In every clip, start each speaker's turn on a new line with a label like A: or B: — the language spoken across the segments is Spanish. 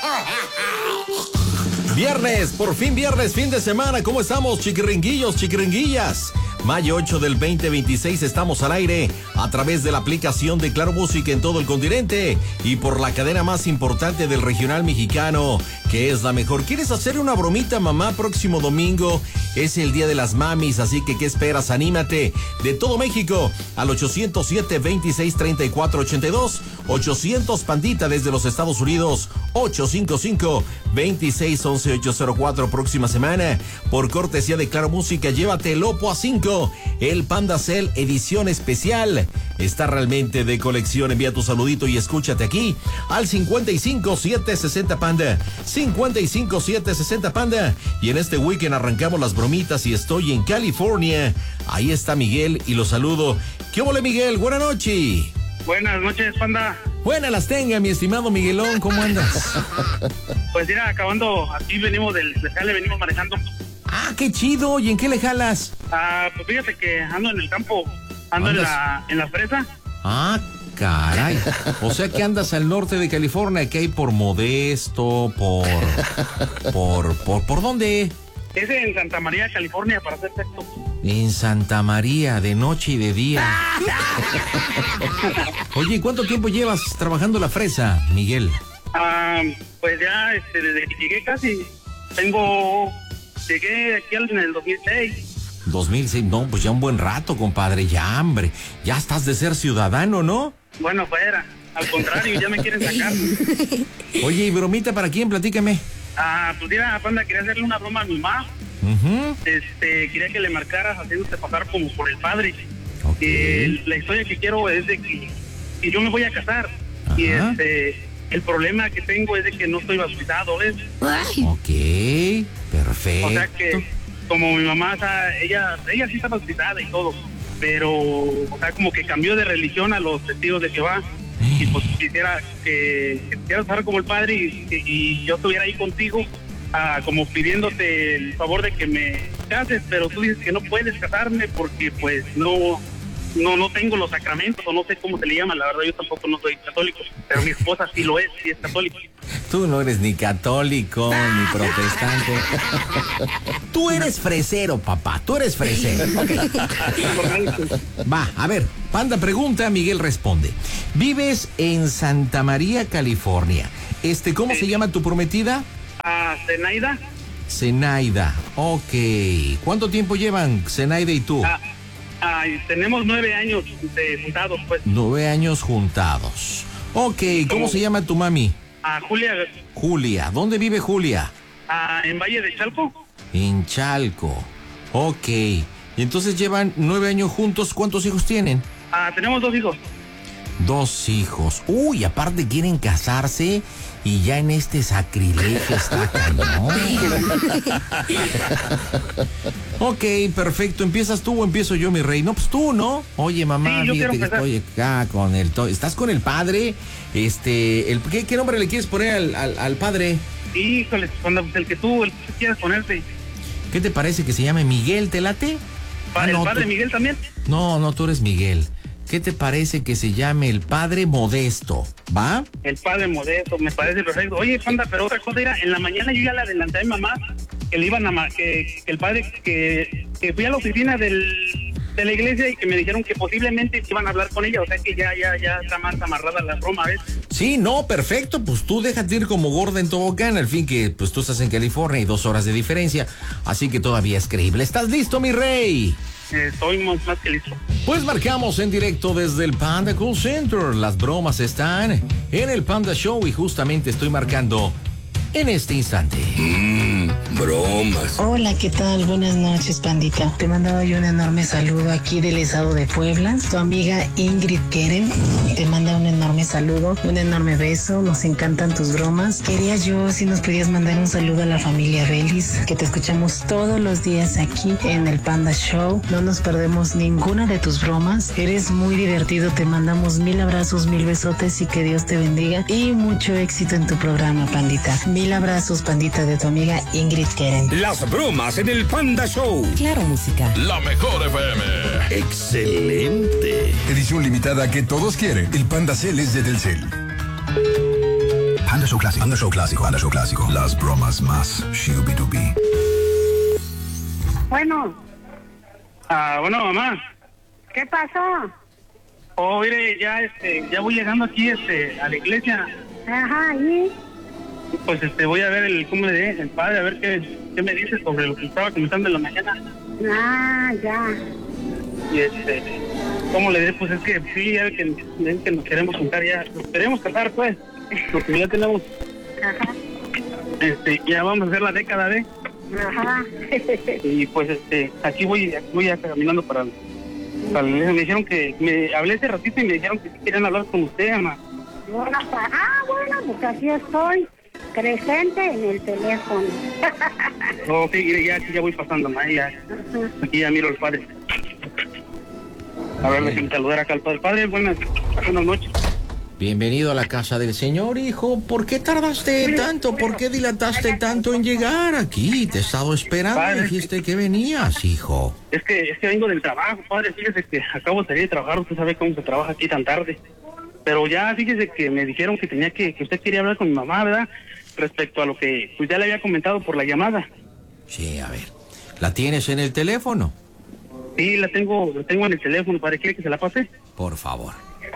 A: Viernes, por fin viernes, fin de semana. ¿Cómo estamos, chiquiringuillos, chiquiringuillas? Mayo 8 del 2026 estamos al aire a través de la aplicación de Claro Música en todo el continente y por la cadena más importante del regional mexicano, que es la mejor. ¿Quieres hacer una bromita, mamá? Próximo domingo es el Día de las Mamis, así que ¿qué esperas? Anímate. De todo México al 807-2634-82, 800 Pandita desde los Estados Unidos, 855-2611-804. Próxima semana, por cortesía de Claro Música, llévate el Oppo A5, el Panda Cell edición especial. Está realmente de colección. Envía tu saludito y escúchate aquí al 55760 Panda, 55760 Panda. Y en este weekend arrancamos las bromitas y estoy en California. Ahí está Miguel y lo saludo. ¿Qué ole, Miguel? Buenas noches.
B: Buenas noches, Panda.
A: Buenas las tenga, mi estimado Miguelón. ¿Cómo andas?
B: Pues mira, acabando, aquí venimos del jale, venimos manejando.
A: Ah, qué chido. ¿Y en qué le jalas?
B: Pues fíjate que ando en el campo, ando en la fresa.
A: Ah, caray. O sea que andas al norte de California, que hay por Modesto, ¿por dónde?
B: Es en Santa María, California, para ser exacto.
A: En Santa María, de noche y de día. Oye, ¿cuánto tiempo llevas trabajando la fresa, Miguel?
B: Pues ya, desde que llegué casi, llegué aquí en el 2006.
A: 2006, no, pues ya un buen rato, compadre, ya, hombre. Ya estás de ser ciudadano, ¿no?
B: Bueno, fuera, al contrario, ya me quieren sacar.
A: Oye, ¿y bromita para quién? Platícame.
B: Pues mira, Panda, quería hacerle una broma a mi mamá. Quería que le marcaras haciéndote pasar como por el padre.
A: Okay.
B: La historia que quiero es de que yo me voy a casar. Ajá. Y el problema que tengo es de que no estoy bautizado, ¿ves?
A: Ok, perfecto.
B: O sea que, como mi mamá, o sea, ella sí está bautizada y todo, pero, o sea, como que cambió de religión a los testigos de Jehová. Y pues quisiera que quisieras pasar como el padre y yo estuviera ahí contigo, como pidiéndote el favor de que me cases, pero tú dices que no puedes casarme porque pues no tengo los sacramentos, o no sé cómo se le llama. La verdad, yo tampoco no soy católico, pero mi esposa sí lo es, sí es católica.
A: Tú no eres ni católico ni protestante. Tú eres fresero, papá, tú eres fresero. Okay. Va, a ver, Panda pregunta, Miguel responde. Vives en Santa María, California. ¿Cómo se llama tu prometida?
B: Zenaida.
A: Zenaida, ok. ¿Cuánto tiempo llevan Zenaida y tú?
B: Tenemos 9 años juntados, pues.
A: 9 años juntados. Ok, ¿cómo se llama tu mami?
B: Julia.
A: Julia, ¿dónde vive Julia?
B: En Valle de Chalco.
A: En Chalco, ok. Y entonces llevan 9 años juntos, ¿cuántos hijos tienen?
B: Tenemos 2 hijos.
A: 2 hijos. Uy, aparte quieren casarse y ya en este sacrilegio está cañón. Ok, perfecto. ¿Empiezas tú o empiezo yo, mi rey? No, pues tú, ¿no? Oye, mamá,
B: sí,
A: fíjate que estoy acá con ¿estás con el padre? ¿Qué nombre le quieres poner al padre?
B: Híjole, el que tú quieras ponerte.
A: ¿Qué te parece que se llame Miguel? ¿Te late?
B: ¿El padre Miguel también?
A: No, tú eres Miguel. ¿Qué te parece que se llame el padre Modesto? ¿Va?
B: El padre Modesto, me parece perfecto. Oye, Panda, pero otra cosa era, en la mañana yo ya le adelanté a mi mamá que le iban que el padre, que fui a la oficina de la iglesia y que me dijeron que posiblemente iban a hablar con ella, o sea que ya está más amarrada la broma, ¿ves?
A: Sí, no, perfecto, pues tú déjate ir como gorda en tobogán, al fin que pues tú estás en California y 2 horas de diferencia, así que todavía es creíble. ¿Estás listo, mi rey?
B: Estoy más que listo.
A: Pues marcamos en directo desde el Panda Call Center. Las bromas están en el Panda Show y justamente estoy marcando en este instante.
C: Bromas.
D: Hola, ¿qué tal? Buenas noches, Pandita. Te mandaba yo un enorme saludo aquí del estado de Puebla. Tu amiga Ingrid Keren te manda un enorme saludo, un enorme beso. Nos encantan tus bromas. Quería yo si nos podías mandar un saludo a la familia Vélez, que te escuchamos todos los días aquí en el Panda Show. No nos perdemos ninguna de tus bromas. Eres muy divertido. Te mandamos 1000 abrazos, 1000 besotes y que Dios te bendiga. Y mucho éxito en tu programa, Pandita. 1000 abrazos, Pandita, de tu amiga Ingrid Keren.
C: Las bromas en el Panda Show.
E: Claro Música.
F: La mejor FM.
C: Excelente.
G: Edición limitada que todos quieren. El Panda Cell es de Telcel.
E: Panda Show Clásico. Panda Show Clásico. Panda Show Clásico. Las bromas más shooby-dooby.
G: Bueno.
B: Bueno, mamá.
G: ¿Qué pasó?
B: Oh, mire, ya voy llegando aquí, a la iglesia.
G: Ajá, ¿y?
B: Pues, voy a ver el padre, a ver qué me dice sobre lo que estaba comentando en la mañana.
G: Ah, ya.
B: Y, ¿cómo le diré? Pues es que sí, ya que nos queremos juntar ya. Nos queremos casar, pues. Porque ya tenemos...
G: Ajá.
B: Ya vamos a hacer la década de...
G: Ajá.
B: Y pues, aquí voy ya caminando para la iglesia. Me dijeron que... Me hablé hace ratito y me dijeron que sí querían hablar con usted, mamá.
G: Bueno, pues así estoy. Presente en el teléfono.
B: Oh, sí, ya voy pasando, mamá. Aquí ya miro al padre. A ver, déjame saludar acá al padre. Padre, buenas noches.
A: Bienvenido a la casa del Señor, hijo. ¿Por qué tardaste tanto? ¿Por qué dilataste tanto en llegar aquí? Te he estado esperando. Padre, dijiste que venías, hijo.
B: Es que vengo del trabajo, padre. Fíjese que acabo de salir de trabajar. Usted sabe cómo se trabaja aquí tan tarde. Pero ya, fíjese que me dijeron que usted quería hablar con mi mamá, ¿verdad? Respecto a lo que pues ya le había comentado por la llamada.
A: Sí, a ver. ¿La tienes en el teléfono?
B: Sí, la tengo en el teléfono. ¿Para qué que se la pase?
A: Por favor.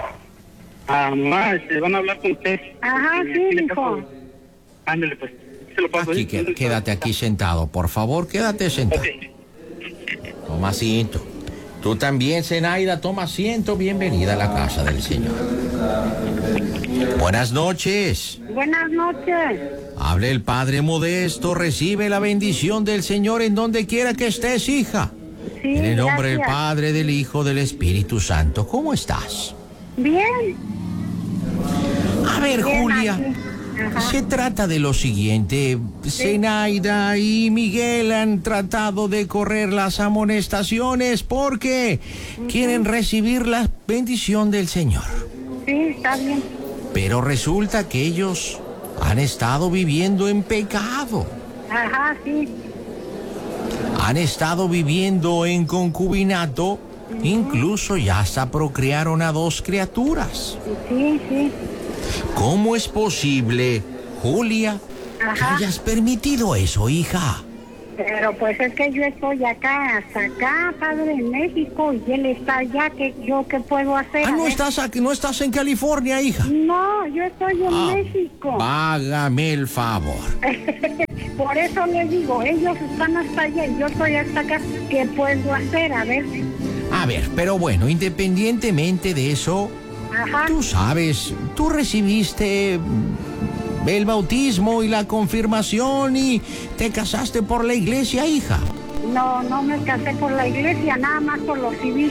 B: Mamá, van a hablar con usted.
G: Ajá, sí, hijo.
B: Ándale, pues. Se lo paso.
A: Aquí, quédate aquí sentado, por favor, quédate sentado.
B: Okay.
A: Toma asiento. Tú también, Zenaida, toma asiento. Bienvenida a la casa del Señor. Buenas noches.
G: Buenas noches.
A: Hable el Padre Modesto. Recibe la bendición del Señor en donde quiera que estés, hija.
G: Sí,
A: en el nombre del
G: gracias.
A: Padre, del Hijo, del Espíritu Santo. ¿Cómo estás?
G: Bien.
A: A ver,
G: Bien,
A: Julia.
G: Ajá.
A: Se trata de lo siguiente. Zenaida y Miguel han tratado de correr las amonestaciones porque quieren recibir la bendición del Señor.
G: Sí, está bien.
A: Pero resulta que ellos han estado viviendo en pecado.
G: Ajá, sí.
A: Han estado viviendo en concubinato. Incluso ya hasta procrearon a 2 criaturas.
G: Sí, sí.
A: ¿Cómo es posible, Julia, que hayas permitido eso, hija?
G: Pero pues es que yo estoy acá, hasta acá, padre, en México, y él está allá, ¿qué puedo hacer?
A: No estás en California, hija.
G: No, yo estoy en México.
A: Hágame el favor.
G: Por eso le digo, ellos están hasta allá y yo estoy hasta acá. ¿Qué puedo hacer? A ver,
A: pero bueno, independientemente de eso,
G: ajá.
A: Tú sabes, tú recibiste el bautismo y la confirmación y te casaste por la iglesia, hija.
G: No me casé por la iglesia, nada más por lo civil.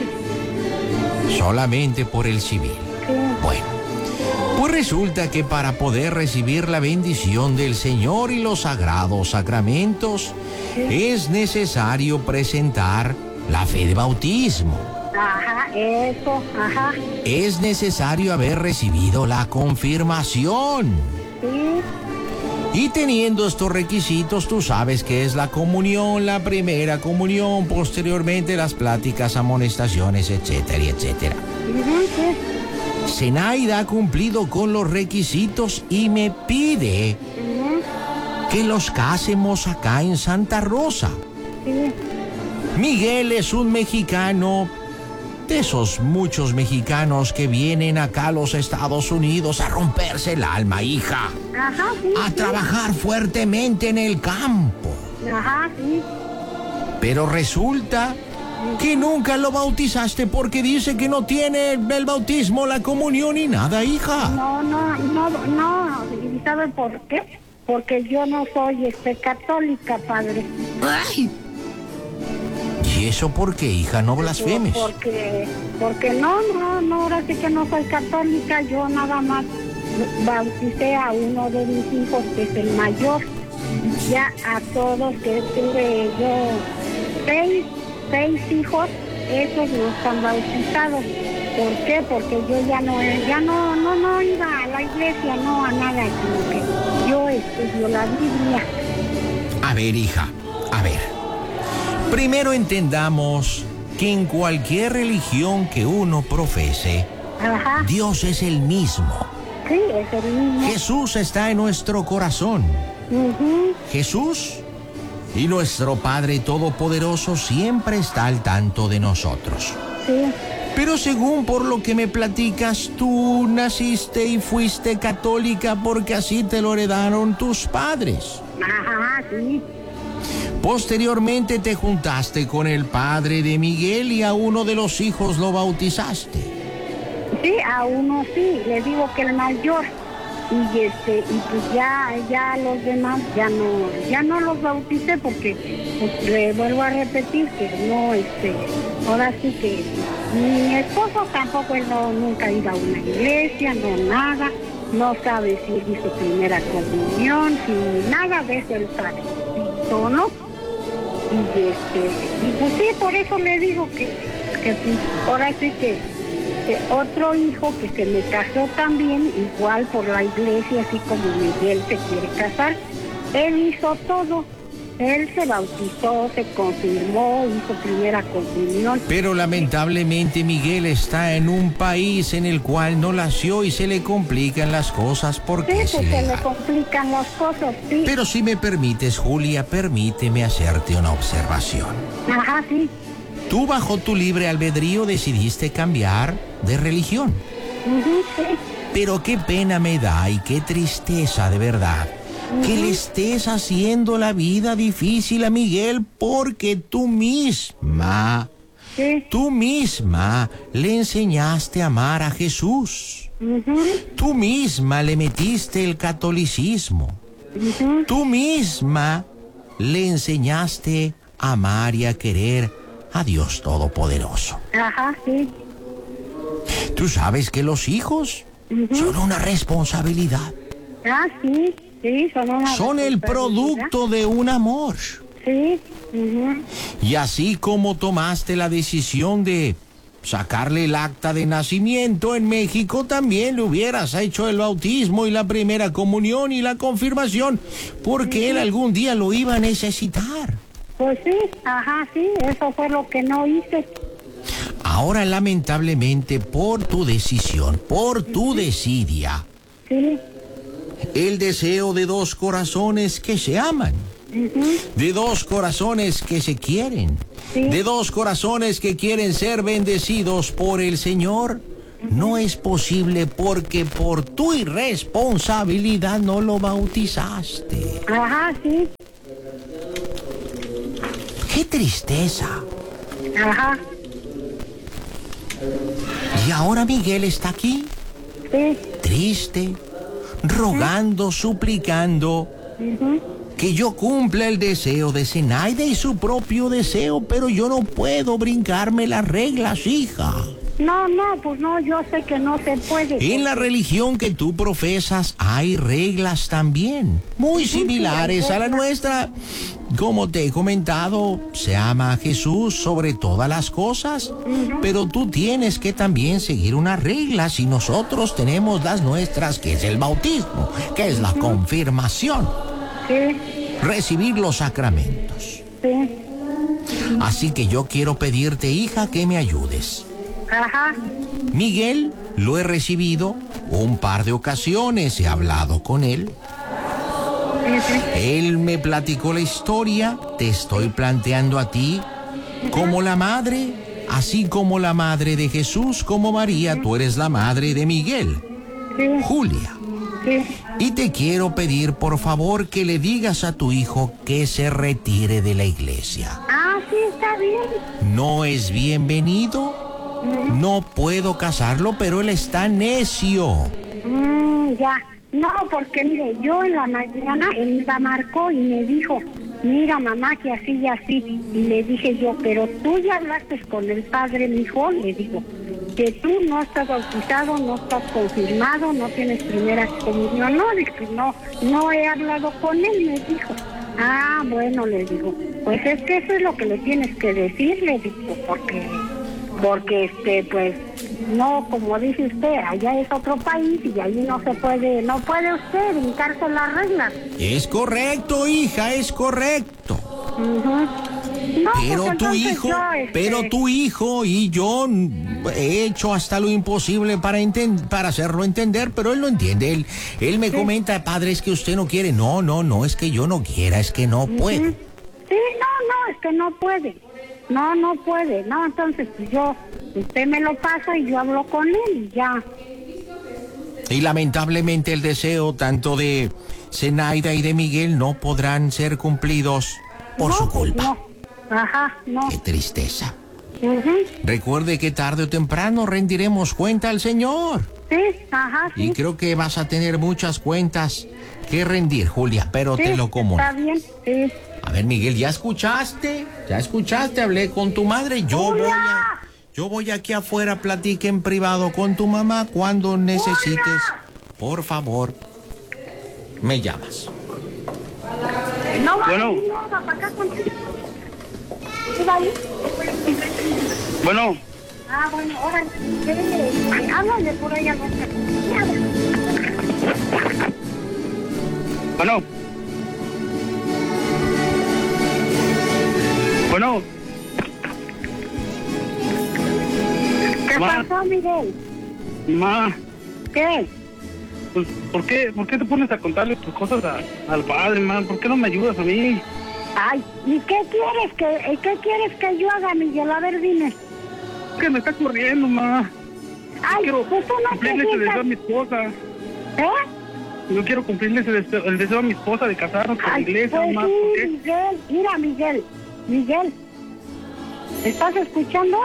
A: Solamente por el civil.
G: Sí.
A: Bueno, pues resulta que para poder recibir la bendición del Señor y los sagrados sacramentos, es necesario presentar la fe de bautismo.
G: Ajá, eso, ajá.
A: Es necesario haber recibido la confirmación.
G: Sí.
A: Y teniendo estos requisitos, tú sabes que es la comunión, la primera comunión, posteriormente las pláticas, amonestaciones, etcétera, etcétera.
G: Sí.
A: Zenaida ha cumplido con los requisitos y me pide que los casemos acá en Santa Rosa.
G: Sí.
A: Miguel es un mexicano, de esos muchos mexicanos que vienen acá a los Estados Unidos a romperse el alma, hija.
G: Ajá, sí.
A: A trabajar fuertemente en el campo.
G: Ajá, sí.
A: Pero resulta que nunca lo bautizaste porque dice que no tiene el bautismo, la comunión y nada, hija.
G: No. ¿Y sabe por qué? Porque yo no soy católica, padre.
A: Ay. ¿Y eso por qué, hija? No blasfemes.
G: Porque no, ahora sí que no soy católica, yo nada más bauticé a uno de mis hijos, que es el mayor. Ya a todos que tuve yo seis hijos, esos no están bautizados. ¿Por qué? Porque yo ya no iba a la iglesia, no a nada, sino que yo estudio la Biblia.
A: A ver, hija, a ver. Primero entendamos que en cualquier religión que uno profese,
G: Ajá.
A: Dios es el mismo.
G: Sí, es el niño.
A: Jesús está en nuestro corazón. Jesús y nuestro Padre Todopoderoso siempre está al tanto de nosotros.
G: Sí.
A: Pero según por lo que me platicas, tú naciste y fuiste católica porque así te lo heredaron tus padres.
G: Ajá, sí.
A: Posteriormente te juntaste con el padre de Miguel y a uno de los hijos lo bautizaste.
G: Sí, a uno sí, le digo que el mayor. Y pues ya los demás ya no los bauticé porque pues, le vuelvo a repetir que no, ahora sí que mi esposo tampoco, él nunca ha ido a una iglesia, no nada, no sabe si él hizo primera comunión, si nada de eso él sabe, ¿no? Y pues sí, por eso le digo que pues, ahora sí que otro hijo que se me casó también, igual por la iglesia, así como Miguel se quiere casar, él hizo todo. Él se bautizó, se confirmó, hizo primera comunión.
A: Pero lamentablemente Miguel está en un país en el cual no nació y se le complican las cosas porque
G: sí,
A: es
G: pues
A: ilegal.
G: se le complican las cosas, sí.
A: Pero si me permites, Julia, permíteme hacerte una observación.
G: Ajá, sí.
A: Tú bajo tu libre albedrío decidiste cambiar de religión.
G: Sí.
A: Pero qué pena me da y qué tristeza de verdad que le estés haciendo la vida difícil a Miguel porque tú misma le enseñaste a amar a Jesús. Tú misma le metiste el catolicismo. Tú misma le enseñaste a amar y a querer a Dios Todopoderoso.
G: Ajá, sí.
A: Tú sabes que los hijos son una responsabilidad.
G: Ah, sí,
A: son el producto de un amor.
G: Sí.
A: Y así como tomaste la decisión de sacarle el acta de nacimiento en México, también le hubieras hecho el bautismo y la primera comunión y la confirmación, porque él algún día lo iba a necesitar.
G: Pues sí, ajá, sí, eso fue lo que no hice.
A: Ahora, lamentablemente, por tu decisión, por tu desidia,
G: sí,
A: el deseo de dos corazones que se aman, de dos corazones que se quieren, de dos corazones que quieren ser bendecidos por el Señor, no es posible porque por tu irresponsabilidad no lo bautizaste.
G: Ajá, sí.
A: ¡Qué tristeza!
G: Ajá.
A: Y ahora Miguel está aquí, triste, rogando, suplicando que yo cumpla el deseo de Zenaida y su propio deseo, pero yo no puedo brincarme las reglas, hija.
G: No, pues no, yo sé que no se puede.
A: En la religión que tú profesas hay reglas también, muy similares a la nuestra. Como te he comentado, se ama a Jesús sobre todas las cosas, pero tú tienes que también seguir unas reglas y nosotros tenemos las nuestras, que es el bautismo, que es la confirmación, recibir los sacramentos. Así que yo quiero pedirte, hija, que me ayudes.
G: Ajá.
A: Miguel lo he recibido un par de ocasiones, he hablado con él. Él me platicó la historia, te estoy planteando a ti como la madre, así como la madre de Jesús, como María, tú eres la madre de Miguel, Julia. Y te quiero pedir, por favor, que le digas a tu hijo que se retire de la iglesia.
G: Ah, sí, está bien.
A: No es bienvenido. No puedo casarlo, pero él está necio.
G: Ya. No, porque mire, yo en la mañana él me marcó y me dijo, mira mamá, que así y así. Y le dije yo, pero tú ya hablaste con el padre, mijo, le digo, que tú no estás bautizado, no estás confirmado, no tienes primera comunión. No, dije, no he hablado con él, me dijo. Ah, bueno, le digo, pues es que eso es lo que le tienes que decir, le digo, porque pues no, como dice usted, allá es otro país y allí no puede usted brincarse las reglas.
A: Es correcto, hija, es correcto.
G: No,
A: pero
G: pues
A: tu hijo, pero tu hijo y yo he hecho hasta lo imposible para hacerlo entender, pero él no entiende. Él me comenta, padre, es que usted no quiere. No, es que yo no quiera, es que no puede.
G: Sí, no, es que no puede. No puede. No, entonces pues usted me lo pasa y yo hablo con él y ya.
A: Y lamentablemente el deseo tanto de Zenaida y de Miguel no podrán ser cumplidos por su culpa.
G: No. Ajá, no.
A: Qué tristeza. Recuerde que tarde o temprano rendiremos cuenta al Señor.
G: Sí, ajá, sí.
A: Y creo que vas a tener muchas cuentas que rendir, Julia, pero
G: sí,
A: te lo comunico.
G: Está bien, sí.
A: A ver, Miguel, ¿ya escuchaste? Hablé con tu madre. Yo voy aquí afuera, platique en privado con tu mamá cuando necesites.
G: ¡Julia!
A: Por favor, me llamas.
G: No,
B: Bueno.
G: no, para acá contigo. ¿Sí va ahí?
B: Bueno,
G: Bueno, órale. Háblale por ahí a nuestra.
B: bueno. Bueno,
G: ¿Qué
B: Ma.
G: pasó, Miguel?
B: ma,
G: ¿Qué?
B: pues, ¿por qué te pones a contarle tus cosas al padre, ma? ¿Por qué no me ayudas a mí?
G: Ay, ¿y qué quieres que yo haga, Miguel? A ver, dime.
B: Que me está corriendo, ma.
G: Ay,
B: Quiero
G: pues tú no te
B: cumplirle ese deseo a
G: sientas...
B: mi esposa.
G: ¿Eh?
B: Yo quiero cumplirle el deseo a mi esposa de casarnos con la
G: Ay,
B: iglesia,
G: pues
B: ma. ¿Por
G: sí,
B: qué?
G: Miguel. Mira, Miguel. ¿Estás escuchando?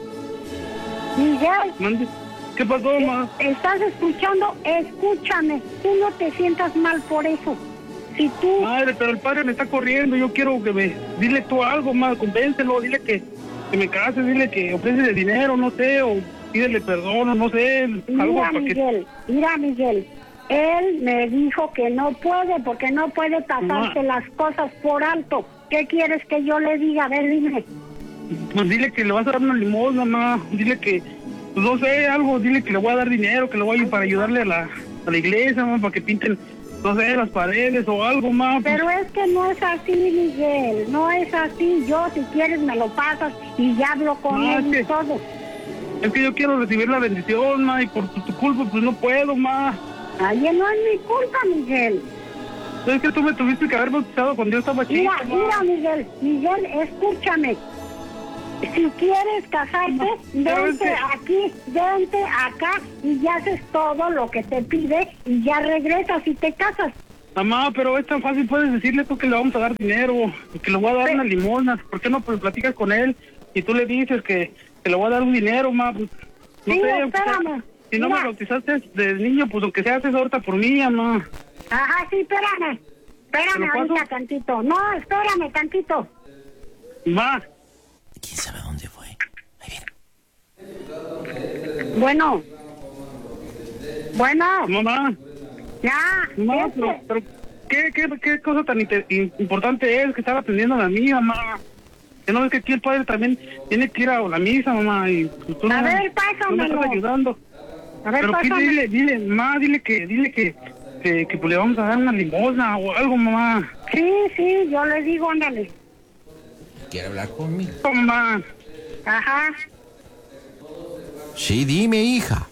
G: Miguel.
B: Mande. ¿Qué pasó, ma?
G: ¿Estás escuchando? Escúchame. Tú no te sientas mal por eso. Si tú...
B: Madre, pero el padre me está corriendo. Yo quiero dile tú algo, ma. Convéncelo. Dile que me case. Dile que ofrece dinero, no sé. O pídele perdón, no sé. Algo para que...
G: Mira, Miguel. Él me dijo que no puede porque no puede pasarse las cosas por alto. ¿Qué quieres que yo le diga? A ver, dime.
B: Pues dile que le vas a dar una limosna, ma. Dile que, pues no sé, algo. Dile que le voy a dar dinero, que le voy a ir para ayudarle a la iglesia, ma, para que pinten, no sé, las paredes o algo, ma. Pues,
G: Pero es que no es así, Miguel. No es así. Yo, si quieres, me lo pasas y ya hablo con
B: No,
G: él
B: es
G: y
B: que-
G: todo.
B: es que yo quiero recibir la bendición, ma, y por tu culpa, pues no puedo, ma.
G: Ay, no es mi culpa, Miguel.
B: Es que tú me tuviste que haber bautizado cuando yo estaba chico,
G: Mira, Miguel, escúchame. Si quieres casarte,
B: Pero es
G: vente
B: que-
G: vente acá y ya haces todo lo que te pide y ya regresas y te casas.
B: Mamá, pero es tan fácil, puedes decirle tú que le vamos a dar dinero, que le voy a dar una limosna. ¿Por qué no pues, platicas con él y tú le dices que le voy a dar un dinero, ma? Pues, no
G: Sí,
B: sé, aunque sea-
G: espérame.
B: si no
G: Mira.
B: me bautizaste de niño, pues aunque sea haces ahorita por mí, mamá.
G: Ajá, sí, espérame.
B: ¿Te
G: Espérame
B: lo paso?
G: ahorita tantito. No, espérame tantito.
B: Ma,
A: ¿Quién sabe dónde fue? Ahí viene.
G: Bueno,
B: mamá,
G: ya.
B: mamá, pero ¿qué cosa tan importante es que estar atendiendo a la mía, mamá? Que no es que aquí el padre también tiene que ir a la misa, mamá, y pues, tú
G: A
B: no,
G: ver,
B: no me
G: pásamelo.
B: estás ayudando.
G: A ver,
B: Pero
G: pásame.
B: dile que pues, le vamos a dar una limosna o algo, mamá.
G: Sí, yo le digo, ándale.
A: ¿Quiere hablar conmigo?
B: Mamá,
G: Ajá.
A: Sí, dime, hija.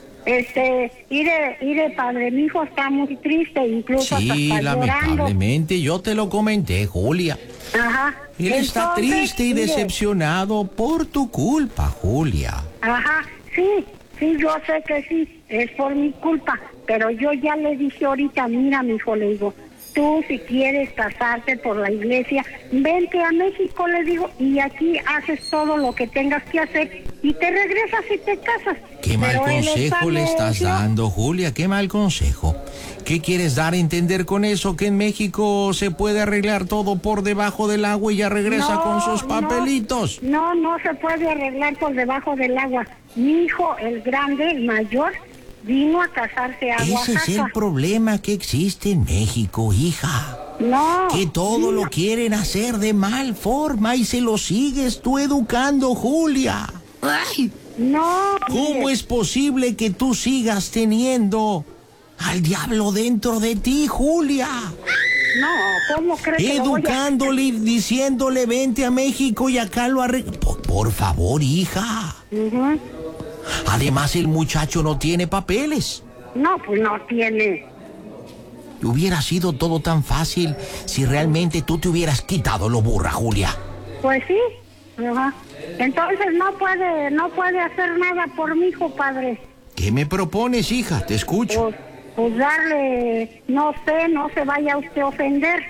G: Mire, padre, mi hijo está muy triste, incluso
A: Sí,
G: hasta está llorando.
A: lamentablemente, yo te lo comenté, Julia.
G: Ajá.
A: Él está
G: Entonces,
A: triste y
G: mire,
A: decepcionado por tu culpa, Julia.
G: Ajá, sí, yo sé que sí, es por mi culpa, pero yo ya le dije ahorita, mira, mi hijo, le digo, tú si quieres casarte por la iglesia, vente a México, le digo, y aquí haces todo lo que tengas que hacer y te regresas y te casas.
A: Qué mal
G: Pero él está
A: consejo le estás
G: necio.
A: dando, Julia, qué mal consejo. ¿Qué quieres dar a entender con eso? ¿Que en México se puede arreglar todo por debajo del agua y ya regresa con sus papelitos?
G: No se puede arreglar por debajo del agua. Mi hijo, el grande, el mayor, vino a casarse a
A: Ese
G: Oaxaca.
A: es el problema que existe en México, hija.
G: No.
A: Que todo lo quieren hacer de mal forma y se lo sigues tú educando, Julia. ¡Ay!
G: No.
A: ¿Cómo es posible que tú sigas teniendo al diablo dentro de ti, Julia?
G: No, ¿cómo crees que lo voy a...
A: Educándole y diciéndole vente a México y acá lo arregla. Por favor, hija.
G: Ujú.
A: Además, el muchacho no tiene papeles.
G: No, pues no tiene.
A: Hubiera sido todo tan fácil si realmente tú te hubieras quitado lo burra, Julia.
G: Pues sí. Ajá. Entonces no puede hacer nada por mi hijo, padre.
A: ¿Qué me propones, hija? Te escucho.
G: Pues darle, no sé, no se vaya usted a ofender.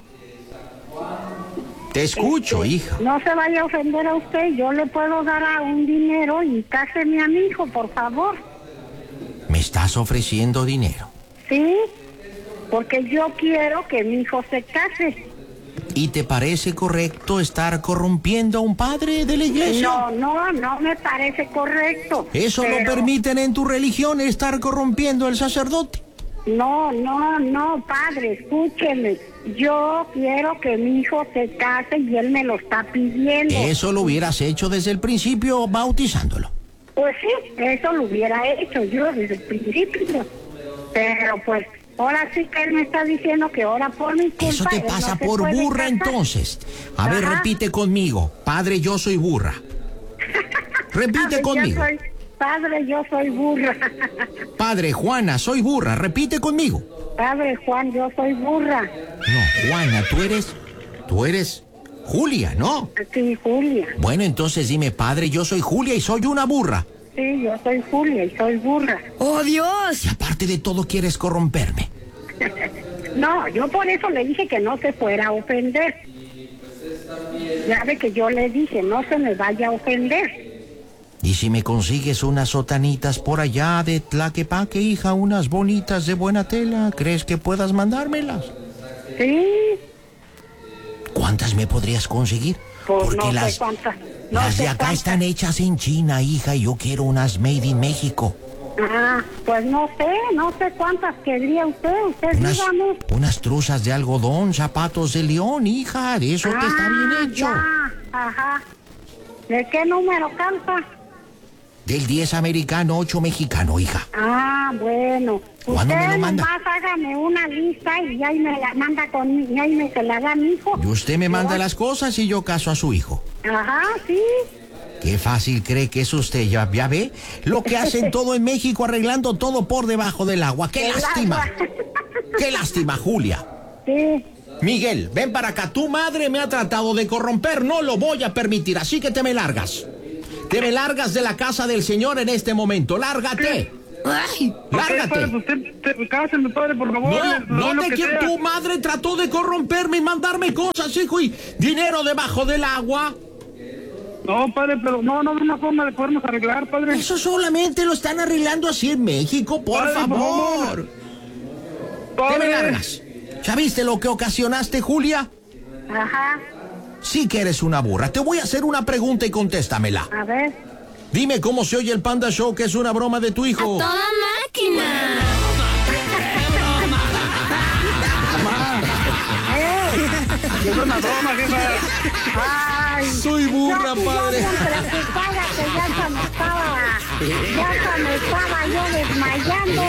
A: Te escucho, hija.
G: No se vaya a ofender a usted, yo le puedo dar a un dinero y cáseme a mi hijo, por favor.
A: ¿Me estás ofreciendo dinero?
G: Sí, porque yo quiero que mi hijo se case.
A: ¿Y te parece correcto estar corrompiendo a un padre de la iglesia?
G: No me parece correcto.
A: ¿Eso lo permiten en tu religión, estar corrompiendo al sacerdote?
G: No, padre, escúcheme. Yo quiero que mi hijo se case y él me lo está pidiendo.
A: Eso lo hubieras hecho desde el principio bautizándolo.
G: Pues sí, eso lo hubiera hecho yo desde el principio. Pero pues, ahora sí que él me está diciendo que ahora por mi culpa...
A: Eso te pasa
G: no
A: por burra,
G: casar.
A: entonces. A ver, repite conmigo. Padre, yo soy burra. Repite conmigo.
G: Padre, yo soy burra.
A: Padre, Juana, soy burra. Repite conmigo.
G: Padre Juan, yo soy burra.
A: No, Juana, tú eres Julia, ¿no?
G: Sí, Julia.
A: Bueno, entonces dime, padre, yo soy Julia y soy una burra.
G: Sí, yo soy Julia y soy burra.
H: ¡Oh, Dios!
A: Y aparte de todo, quieres corromperme.
G: No, yo por eso le dije que no se fuera a ofender. Ya ve que yo le dije, no se me vaya a ofender.
A: ¿Y si me consigues unas sotanitas por allá de Tlaquepaque, hija, unas bonitas de buena tela, crees que puedas mandármelas?
G: Sí.
A: ¿Cuántas me podrías conseguir?
G: Pues
A: porque
G: no
A: las,
G: sé cuántas.
A: las de acá están hechas en China, hija, y yo quiero unas made in México.
G: Ah, pues no sé cuántas querría usted dígame.
A: Unas truzas de algodón, zapatos de león, hija, de eso que está bien hecho.
G: Ya, ajá. ¿De qué número calza?
A: Del 10 americano, 8 mexicano, hija.
G: Ah, bueno.
A: ¿Cuándo me lo manda?
G: Nomás hágame una lista y ahí me la manda y ahí me se la da a mi hijo.
A: Y usted me manda las cosas y yo caso a su hijo.
G: Ajá, sí.
A: Qué fácil cree que es usted, ya ve lo que hacen todo en México, arreglando todo por debajo del agua. ¡Qué lástima! ¡Qué lástima, Julia!
G: Sí.
A: Miguel, ven para acá. Tu madre me ha tratado de corromper, no lo voy a permitir, así que te me largas. Te me largas de la casa del señor en este momento. ¡Lárgate!
H: ¡Ay!
B: ¡Lárgate! Cáseme, padre, por favor.
A: No te quiero. Tu madre trató de corromperme y mandarme cosas, hijo, y dinero debajo del agua.
B: No, padre, pero no hay una forma de podernos arreglar, padre.
A: Eso solamente lo están arreglando así en México, por favor. Te me largas. ¿Ya viste lo que ocasionaste, Julia?
G: Ajá.
A: Sí que eres una burra. Te voy a hacer una pregunta y contéstamela.
G: A ver.
A: Dime cómo se oye el Panda Show, que es una broma de tu hijo.
H: ¡Toda máquina!
B: Es una broma, jefa.
G: Ay.
A: Soy burra,
G: yo
A: padre.
G: bien preocupada que ya se me estaba yo desmayando.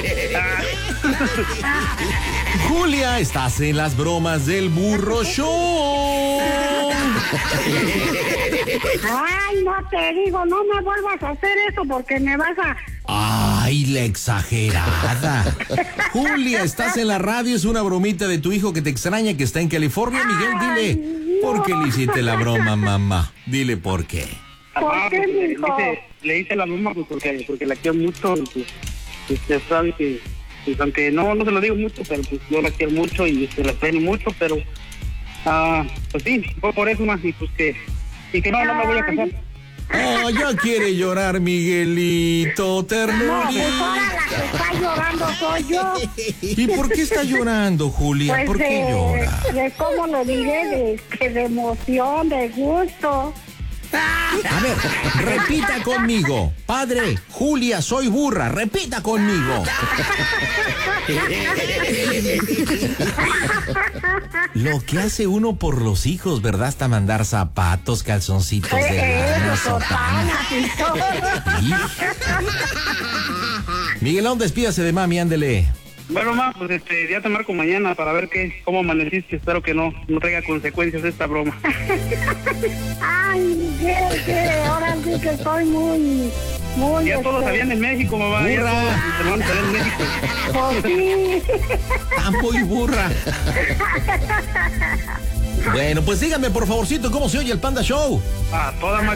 A: Julia, estás en las bromas del Burro Show.
G: Ay, no te digo, no me vuelvas a hacer eso porque me vas a...
A: Ay, la exagerada. Julia, estás en la radio, es una bromita de tu hijo que te extraña, que está en California. Miguel, dile, ¿por qué le hiciste la broma, mamá? Dile por qué.
G: ¿Por qué, mijo?
B: Le hice la broma pues, porque la quiero mucho. Pues, usted sabe que, pues, aunque no se lo digo mucho, pero pues yo la quiero mucho y la extraño mucho, pero pues sí, fue por eso más y pues que no me voy a casar.
A: Oh, ya quiere llorar, Miguelito,
G: No,
A: ternurita.
G: pues ahora la que está llorando soy yo.
A: ¿Y por qué está llorando, Julia?
G: Pues
A: ¿Por qué llora?
G: de cómo lo diré, de emoción, de gusto.
A: A ver, repita conmigo. Padre, Julia, soy burra. Repita conmigo. Lo que hace uno por los hijos, ¿verdad? Hasta mandar zapatos, calzoncitos de lana, sotanas. ¿Sí? Miguelón, despídase de mami, ándele.
B: Bueno, ma, pues ya te marco mañana para ver cómo amaneciste. Espero que no traiga consecuencias esta broma.
G: Ay, Miguel, que ahora sí que estoy muy Muy
B: Ya todos sabían en México, mamá. Ya
A: Burra.
B: todos mis hermanos sabían en México.
G: Pues sí.
A: Tampo y burra. Bueno, pues díganme por favorcito cómo se oye el Panda Show.
B: A toda